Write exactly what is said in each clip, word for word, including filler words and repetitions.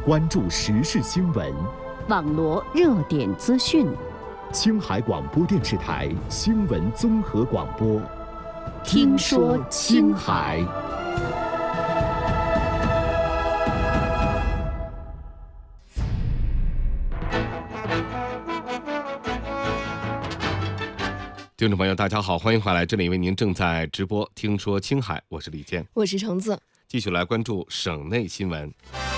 关注时事新闻， 网罗热点资讯。 青海广播电视台新闻综合广播， 听说青海。 听众朋友，大家好，欢迎回来，这里为您正在直播听说青海，我是李健， 我是橙子。 继续来关注省内新闻。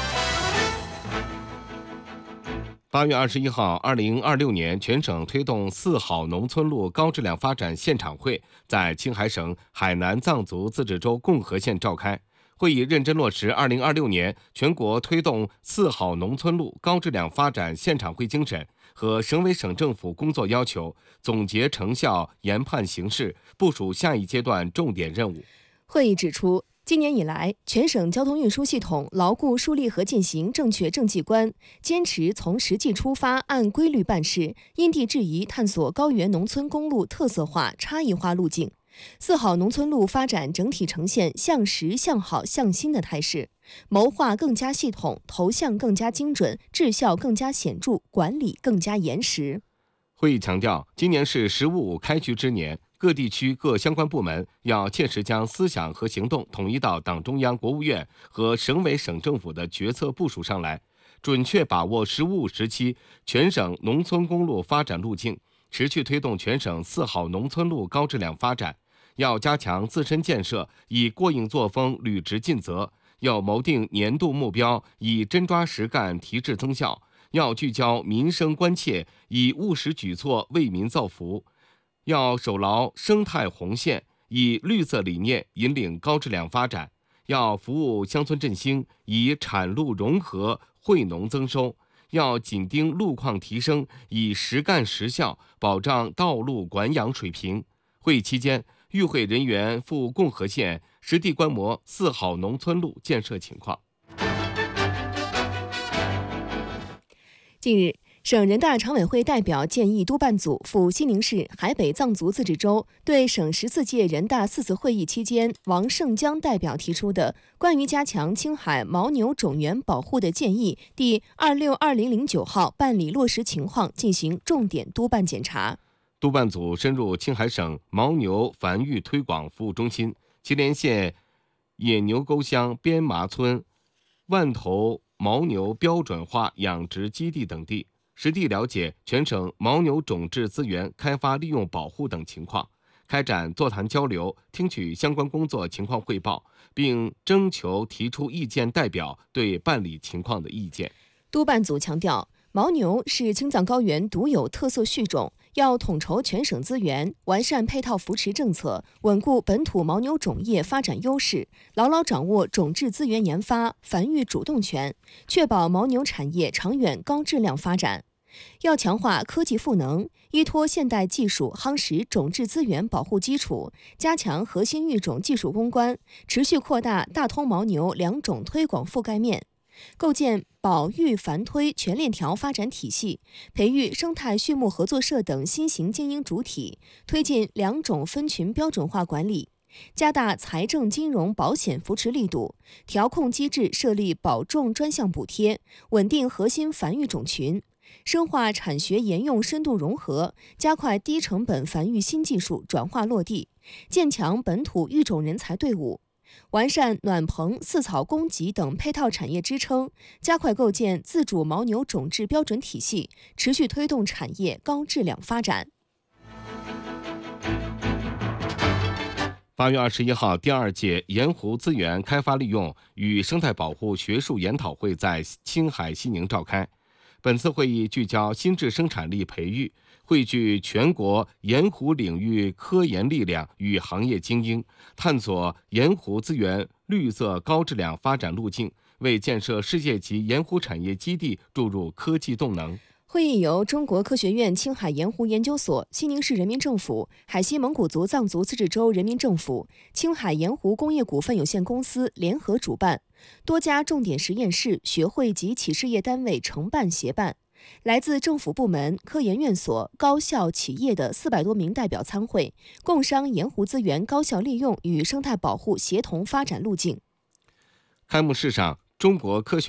八月二十一号，二零二六年全省推动四好农村路高质量发展现场会在青海省海南藏族自治州共和县召开。会议认真落实二零二六年全国推动四好农村路高质量发展现场会精神和省委省政府工作要求，总结成效，研判形势，部署下一阶段重点任务。 会议指出，今年以来，全省交通运输系统牢固树立和践行正确政绩观，坚持从实际出发，按规律办事，因地制宜探索高原农村公路特色化、差异化路径。四好农村路发展整体呈现向实、向好、向新的态势，谋划更加系统，投向更加精准，质效更加显著，管理更加严实。 会议强调，今年是“十五五”开局之年，各地区各相关部门要切实将思想和行动统一到党中央、国务院和省委省政府的决策部署上来，准确把握“十五五”时期全省农村公路发展路径，持续推动全省四好农村路高质量发展。要加强自身建设，以过硬作风履职尽责；要谋定年度目标，以真抓实干提质增效；要聚焦民生关切，以务实举措为民造福；要守牢生态红线，以绿色理念引领高质量发展；要服务乡村振兴，以产路融合惠农增收；要紧盯路况提升，以实干实效保障道路管养水平。会议期间，与会人员赴共和县实地观摩四好农村路建设情况。 近日，省人大常委会代表建议督办组赴西宁市海北藏族自治州，对省十四届人大四次会议期间王胜江代表提出的关于加强青海牦牛种源保护的建议第二六二零零九号办理落实情况进行重点督办检查。 督办组深入青海省牦牛繁育推广服务中心、祁连县野牛沟乡边麻村万头牦牛标准化养殖基地等地，实地了解全省牦牛种质资源开发利用保护等情况，开展座谈交流，听取相关工作情况汇报，并征求提出意见代表对办理情况的意见。 督办组强调，牦牛是青藏高原独有特色畜种，要统筹全省资源，完善配套扶持政策，稳固本土牦牛种业发展优势，牢牢掌握种质资源研发、繁育主动权，确保牦牛产业长远高质量发展。要强化科技赋能，依托现代技术夯实种质资源保护基础，加强核心育种技术攻关，持续扩大大通牦牛两种推广覆盖面。构建保育繁推全链条发展体系，培育生态畜牧合作社等新型经营主体，推进两种分群标准化管理，加大财政金融保险扶持力度，调控机制设立保种专项补贴，稳定核心繁育种群，深化产学研用深度融合，加快低成本繁育新技术转化落地，建强本土育种人才队伍，完善暖棚、饲草供给等配套产业支撑，加快构建自主牦牛种质标准体系，持续推动产业高质量发展。 八月二十一号，第二届盐湖资源开发利用与生态保护学术研讨会在青海西宁召开。本次会议聚焦新质生产力培育，汇聚全国盐湖领域科研力量与行业精英，探索盐湖资源绿色高质量发展路径，为建设世界级盐湖产业基地注入科技动能。 会议由中国科学院青海盐湖研究所、西宁市人民政府、海西蒙古族藏族自治州人民政府、青海盐湖工业股份有限公司联合主办，多家重点实验室、学会及企事业单位承办协办。来自政府部门、科研院所、高校、企业的四百多名代表参会，共商盐湖资源高效利用与生态保护协同发展路径。 开幕式上，中国科学